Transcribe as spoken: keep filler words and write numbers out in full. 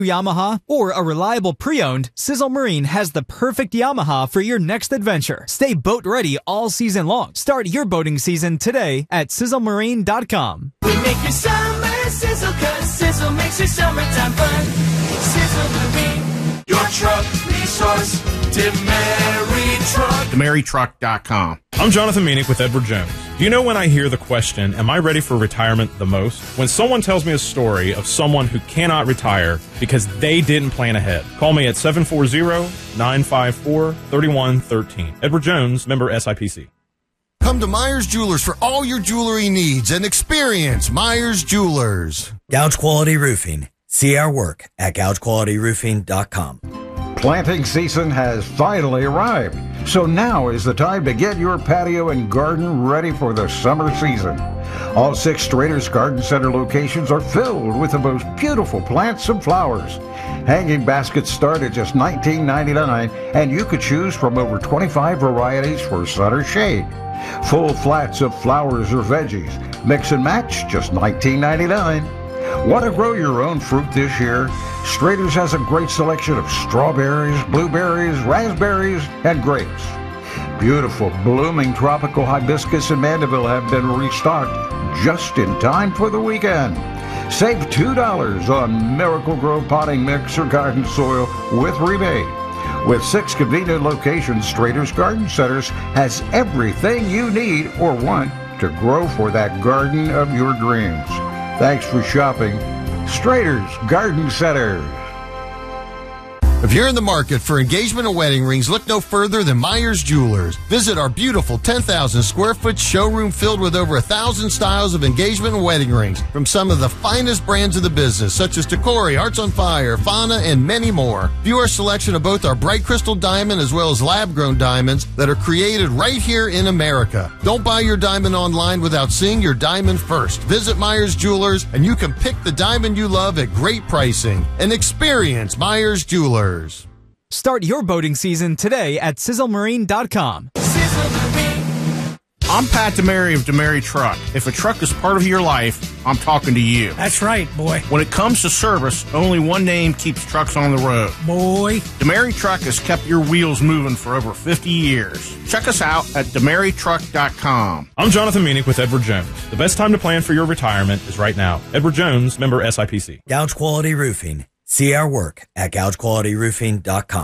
Yamaha, or a reliable pre-owned, Sizzle Marine has the perfect Yamaha for your next adventure. Stay boat ready all season long. Start your boating season today at sizzle marine dot com. We make your summer sizzle, cause Sizzle makes your summertime fun. Sizzle Marine, your truck resource, DeMary Truck. DeMary Truck dot com. I'm Jonathan Meanick with Edward Jones. Do you know when I hear the question, am I ready for retirement the most? When someone tells me a story of someone who cannot retire because they didn't plan ahead. Call me at seven four zero, nine five four, three one one three. Edward Jones, member S I P C. Come to Myers Jewelers for all your jewelry needs and experience Myers Jewelers. Gouge Quality Roofing. See our work at gouge quality roofing dot com. Planting season has finally arrived, so now is the time to get your patio and garden ready for the summer season. All six Strader's Garden Center locations are filled with the most beautiful plants and flowers. Hanging baskets start at just nineteen ninety-nine dollars, and you could choose from over twenty-five varieties for sun or shade. Full flats of flowers or veggies, mix and match, just nineteen ninety-nine dollars. Want to grow your own fruit this year? Strader's has a great selection of strawberries, blueberries, raspberries, and grapes. Beautiful blooming tropical hibiscus and mandeville have been restocked just in time for the weekend. Save two dollars on Miracle Grow potting mix or garden soil with rebate. With six convenient locations, Strader's Garden Centers has everything you need or want to grow for that garden of your dreams. Thanks for shopping Strader's Garden Center. If you're in the market for engagement and wedding rings, look no further than Myers Jewelers. Visit our beautiful ten thousand square foot showroom filled with over one thousand styles of engagement and wedding rings from some of the finest brands of the business, such as Decory, Hearts on Fire, Fauna, and many more. View our selection of both our bright crystal diamond as well as lab-grown diamonds that are created right here in America. Don't buy your diamond online without seeing your diamond first. Visit Myers Jewelers, and you can pick the diamond you love at great pricing. And experience Myers Jewelers. Start your boating season today at sizzle marine dot com. Sizzle Marine. I'm Pat DeMary of DeMary Truck. If a truck is part of your life, I'm talking to you. That's right, boy. When it comes to service, only one name keeps trucks on the road. Boy. DeMary Truck has kept your wheels moving for over fifty years. Check us out at DeMary Truck dot com. I'm Jonathan Meanick with Edward Jones. The best time to plan for your retirement is right now. Edward Jones, member S I P C. Gouge Quality Roofing. See our work at gouge quality roofing dot com.